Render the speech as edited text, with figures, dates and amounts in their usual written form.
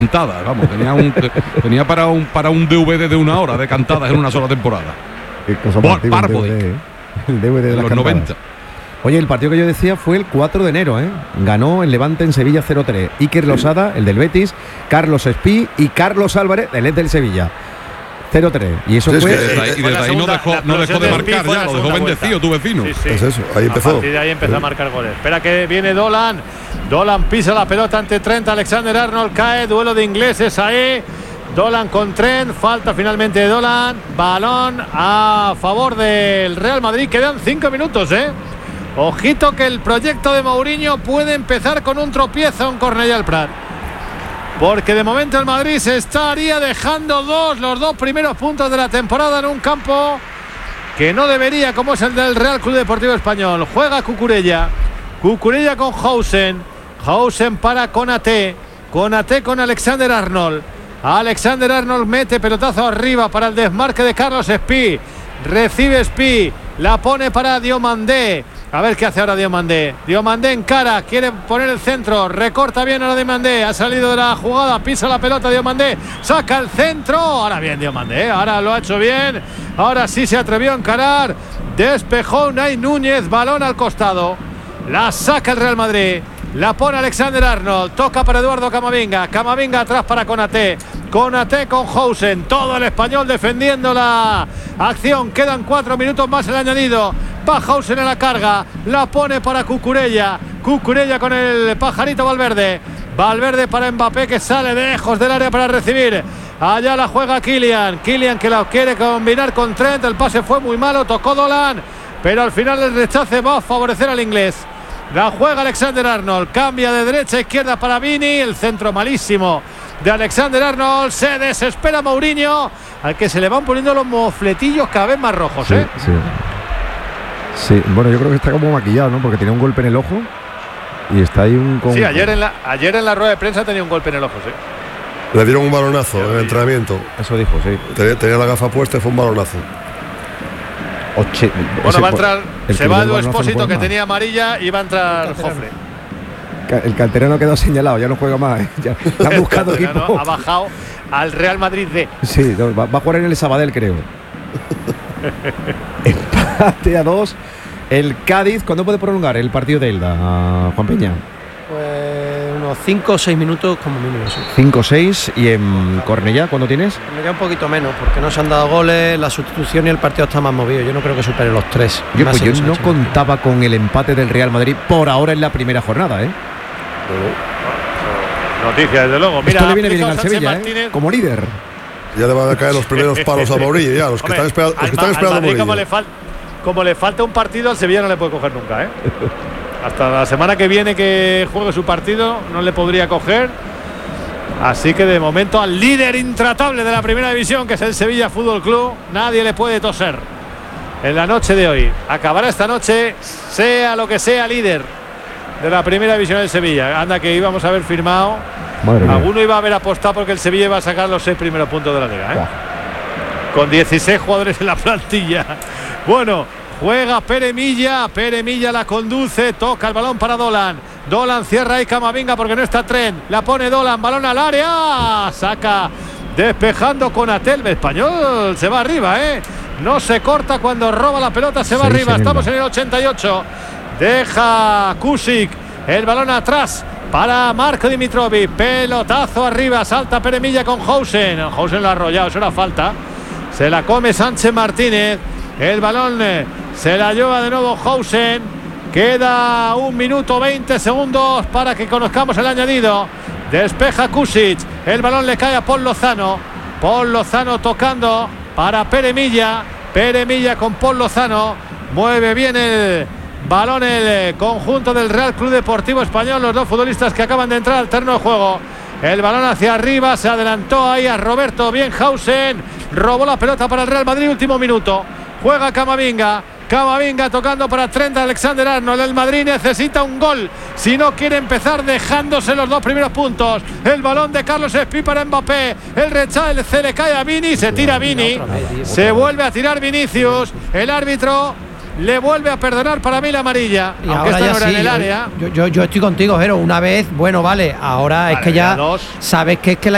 cantadas, vamos, tenía para un DVD de 1 hora de cantadas en una sola temporada. Qué cosa más antigua, el DVD de los las 90. Oye, el partido que yo decía fue el 4 de enero, ¿eh? Ganó el Levante en Sevilla 0-3. Iker Losada, el del Betis, Carlos Espí y Carlos Álvarez, el del Sevilla. 0-3. Y eso fue. Y desde ahí no dejó de marcar ya, lo dejó bendecido tu vecino. Sí. Pues eso, ahí empezó. A partir de ahí empezó a marcar goles. Espera que viene Dolan. Dolan pisa la pelota ante Trent. Alexander-Arnold cae. Duelo de ingleses ahí. Dolan con Trent. Falta finalmente de Dolan. Balón a favor del Real Madrid. Quedan 5 minutos, ¿eh? Ojito que el proyecto de Mourinho puede empezar con un tropiezo en Cornellà al Prat. Porque de momento el Madrid se estaría dejando los 2 primeros puntos de la temporada en un campo que no debería, como es el del Real Club Deportivo Español. Juega Cucurella con Hausen para Konaté con Alexander-Arnold. Alexander-Arnold mete pelotazo arriba para el desmarque de Carlos Espí. Recibe Espí, la pone para Diomandé. A ver qué hace ahora Diomandé. Diomandé encara, quiere poner el centro, recorta bien ahora Diomandé, ha salido de la jugada, pisa la pelota Diomandé, saca el centro, ahora bien Diomandé, ahora lo ha hecho bien, ahora sí se atrevió a encarar, despejó Unai Núñez, balón al costado, la saca el Real Madrid, la pone Alexander-Arnold, toca para Eduardo Camavinga, Camavinga atrás para Konaté con Hausen, todo el español defendiendo la acción, quedan 4 minutos más el añadido. Va Hausen en la carga, la pone para Cucurella con el pajarito Valverde para Mbappé que sale lejos del área para recibir, allá la juega Kylian que la quiere combinar con Trent, el pase fue muy malo, tocó Dolan, pero al final el rechace va a favorecer al inglés. La juega Alexander-Arnold, cambia de derecha a izquierda para Vini, el centro malísimo de Alexander-Arnold, se desespera Mourinho, al que se le van poniendo los mofletillos cada vez más rojos, ¿eh? Sí, bueno, yo creo que está como maquillado, ¿no? Porque tenía un golpe en el ojo y está ahí Sí, ayer en la rueda de prensa tenía un golpe en el ojo, sí. Le dieron un balonazo en el entrenamiento. Eso dijo, sí. Tenía la gafa puesta y fue un balonazo. Va a entrar, se va Edu Expósito que tenía amarilla y va a entrar Jofre. El canterano quedó señalado, ya no juega más, ¿eh? Ya han buscado equipo. Ha bajado al Real Madrid D. Sí, va a jugar en el Sabadell, creo. Empate a 2. El Cádiz, ¿cuándo puede prolongar el partido de Elda, Juan Peña? Pues unos 5 o 6 minutos como mínimo, sí. 5 o 6. ¿Y en Cornellà cuándo tienes? Cornellà un poquito menos, porque no se han dado goles, la sustitución y el partido está más movido. Yo no creo que supere los 3. Yo no contaba con el empate del Real Madrid por ahora en la primera jornada, ¿eh? Noticia, desde luego. Mira, esto le viene bien al Sevilla, ¿eh? Como líder. Ya le van a caer los primeros palos a Mourinho, ya, los que están esperando a Mourinho. Como le falta un partido, al Sevilla no le puede coger nunca, ¿eh? Hasta la semana que viene que juegue su partido no le podría coger. Así que de momento al líder intratable de la primera división, que es el Sevilla Fútbol Club, nadie le puede toser en la noche de hoy. Acabará esta noche, sea lo que sea, líder de la primera división del Sevilla. Anda que íbamos a haber firmado. Alguno iba a haber apostado porque el Sevilla iba a sacar los 6 primeros puntos de la liga, ¿eh? Con 16 jugadores en la plantilla. Bueno, juega Pere Milla la conduce, toca el balón para Dolan cierra ahí Camavinga porque no está Trent, la pone Dolan, balón al área, saca despejando con Atel, español se va arriba, no se corta cuando roba la pelota, se va arriba, estamos en el 88, deja Kusic el balón atrás para Marco Dimitrovic, pelotazo arriba, salta Pere Milla con Hausen lo ha arrollado, eso era falta, se la come Sánchez Martínez, el balón se la lleva de nuevo Hausen, queda 1 minuto 20 segundos para que conozcamos el añadido, despeja Kusic, el balón le cae a Paul Lozano tocando para Pere Milla con Paul Lozano, mueve bien el balón el conjunto del Real Club Deportivo Español, los 2 futbolistas que acaban de entrar al terreno de juego, el balón hacia arriba, se adelantó ahí a Roberto, bien Hausen, robó la pelota para el Real Madrid, último minuto, juega Camavinga tocando para Trent Alexander-Arnold, el Madrid necesita un gol, si no quiere empezar dejándose los 2 primeros puntos, el balón de Carlos Espí para Mbappé, el rechazo, se le cae a Vini, se tira Vini, se vuelve a tirar Vinicius, el árbitro le vuelve a perdonar para mí la amarilla, y aunque esta no era en el área. Yo estoy contigo, Jero, una vez, bueno, vale, ahora es que ya sabes que es que la